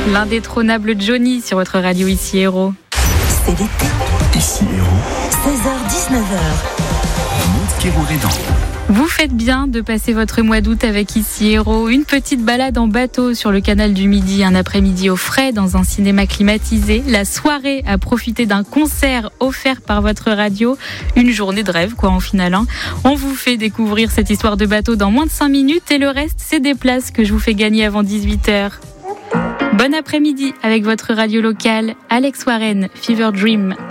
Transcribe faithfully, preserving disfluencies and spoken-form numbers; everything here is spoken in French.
L'indétrônable Johnny sur votre radio Ici Héros. C'est l'été. Ici Héros. seize heures dix-neuf heures. Monte Kérourédan. Vous faites bien de passer votre mois d'août avec Ici Héros. Une petite balade en bateau sur le canal du Midi, un après-midi au frais dans un cinéma climatisé, la soirée à profiter d'un concert offert par votre radio, une journée de rêve quoi en final. Hein. On vous fait découvrir cette histoire de bateau dans moins de cinq minutes et le reste c'est des places que je vous fais gagner avant dix-huit heures. Bon après-midi avec votre radio locale, Alex Warren, Fever Dream.